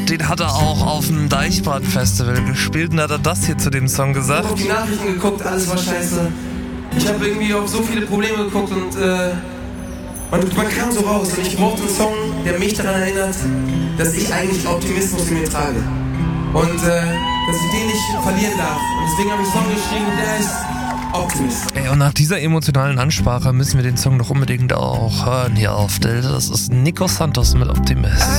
den hat er auch auf dem Deichbrand-Festival gespielt und hat er das hier zu dem Song gesagt. Ich habe auf die Nachrichten geguckt, alles war scheiße. Ich habe irgendwie auf so viele Probleme geguckt und man kam so raus und ich brauchte einen Song, der mich daran erinnert, dass ich eigentlich Optimismus in mir trage. Und dass ich den nicht verlieren darf. Und deswegen habe ich einen Song geschrieben, der heißt Optimist. Ey, und nach dieser emotionalen Ansprache müssen wir den Song doch unbedingt auch hören hier auf Dill. Das ist Nico Santos mit Optimist.